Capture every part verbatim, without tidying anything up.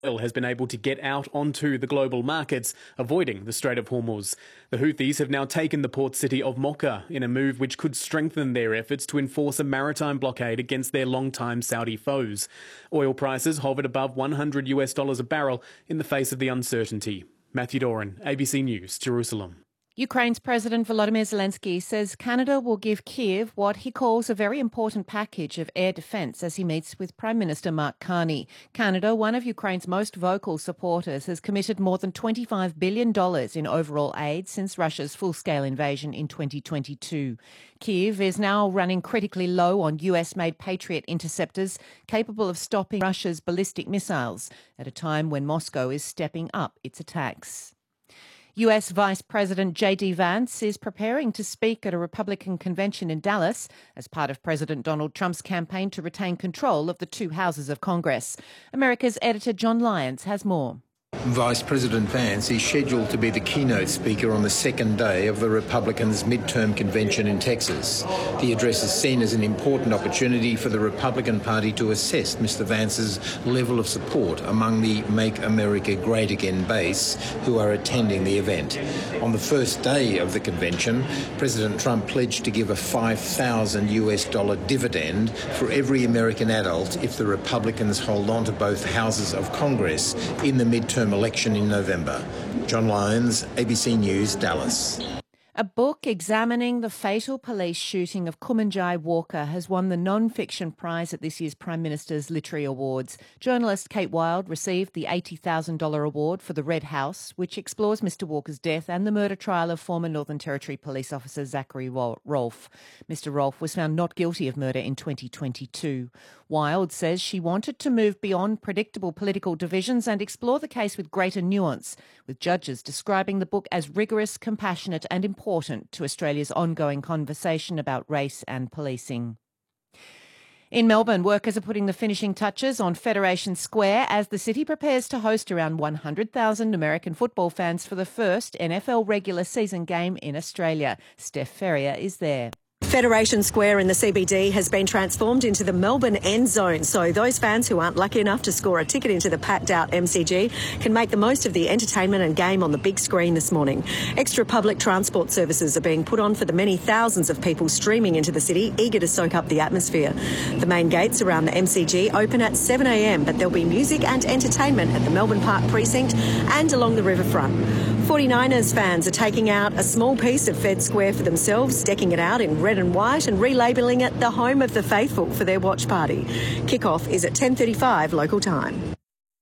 oil has been able to get out onto the global markets, avoiding the Strait of Hormuz. The Houthis have now taken the port city of Mocha in a move which could strengthen their efforts to enforce a maritime blockade against their longtime Saudi foes. Oil prices hovered above one hundred US dollars a barrel in the face of the uncertainty. Matthew Doran, A B C News, Jerusalem. Ukraine's President Volodymyr Zelensky says Canada will give Kyiv what he calls a very important package of air defence as he meets with Prime Minister Mark Carney. Canada, one of Ukraine's most vocal supporters, has committed more than twenty-five billion dollars in overall aid since Russia's full-scale invasion in twenty twenty-two. Kyiv is now running critically low on U S-made Patriot interceptors capable of stopping Russia's ballistic missiles at a time when Moscow is stepping up its attacks. U S Vice President J D Vance is preparing to speak at a Republican convention in Dallas as part of President Donald Trump's campaign to retain control of the two houses of Congress. America's editor John Lyons has more. Vice President Vance is scheduled to be the keynote speaker on the second day of the Republicans' midterm convention in Texas. The address is seen as an important opportunity for the Republican Party to assess Mister Vance's level of support among the Make America Great Again base who are attending the event. On the first day of the convention, President Trump pledged to give a five thousand US dollar dividend for every American adult if the Republicans hold on to both houses of Congress in the midterm election in November. John Lyons, A B C News, Dallas. A book examining the fatal police shooting of Kumanjai Walker has won the non-fiction prize at this year's Prime Minister's Literary Awards. Journalist Kate Wilde received the eighty thousand dollars award for The Red House, which explores Mister Walker's death and the murder trial of former Northern Territory police officer Zachary Rolfe. Mister Rolfe was found not guilty of murder in twenty twenty-two. Wilde says she wanted to move beyond predictable political divisions and explore the case with greater nuance, with judges describing the book as rigorous, compassionate and important to Australia's ongoing conversation about race and policing. In Melbourne, workers are putting the finishing touches on Federation Square as the city prepares to host around one hundred thousand American football fans for the first N F L regular season game in Australia. Steph Ferrier is there. Federation Square in the C B D has been transformed into the Melbourne End Zone, so those fans who aren't lucky enough to score a ticket into the packed-out M C G can make the most of the entertainment and game on the big screen this morning. Extra public transport services are being put on for the many thousands of people streaming into the city, eager to soak up the atmosphere. The main gates around the M C G open at seven a m, but there'll be music and entertainment at the Melbourne Park precinct and along the riverfront. forty-niners fans are taking out a small piece of Fed Square for themselves, decking it out in red and white and relabelling it the home of the faithful for their watch party. Kick-off is at ten thirty-five local time.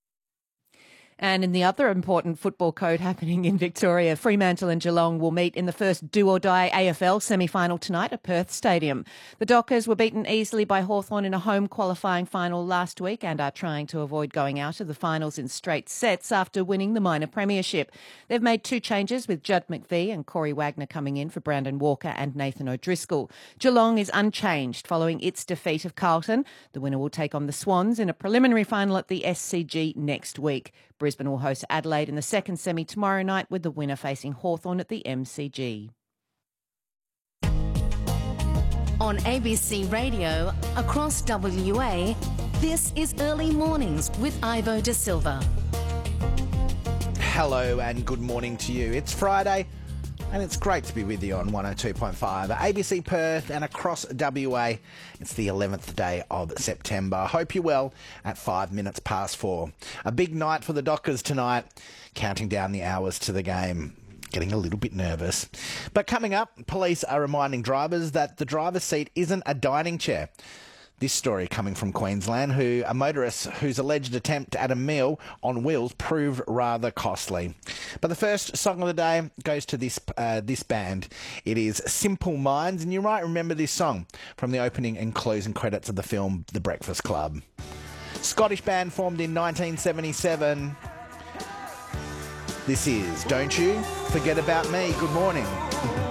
And in the other important football code happening in Victoria, Fremantle and Geelong will meet in the first do-or-die A F L semi-final tonight at Perth Stadium. The Dockers were beaten easily by Hawthorn in a home qualifying final last week and are trying to avoid going out of the finals in straight sets after winning the minor premiership. They've made two changes, with Judd McVie and Corey Wagner coming in for Brandon Walker and Nathan O'Driscoll. Geelong is unchanged following its defeat of Carlton. The winner will take on the Swans in a preliminary final at the S C G next week. Brisbane will host Adelaide in the second semi tomorrow night, with the winner facing Hawthorn at the M C G. On A B C Radio, across W A, this is Early Mornings with Ivo De Silva. Hello and good morning to you. It's Friday and it's great to be with you on one oh two point five A B C Perth and across W A. It's the eleventh day of September. I hope you're well at five minutes past four. A big night for the Dockers tonight, counting down the hours to the game. Getting a little bit nervous. But coming up, police are reminding drivers that the driver's seat isn't a dining chair. This story coming from Queensland, who a motorist whose alleged attempt at a meal on wheels proved rather costly. But the first song of the day goes to this uh, this band. It is Simple Minds, and you might remember this song from the opening and closing credits of the film The Breakfast Club. Scottish band formed in nineteen seventy-seven. This is Don't You Forget About Me. Good morning.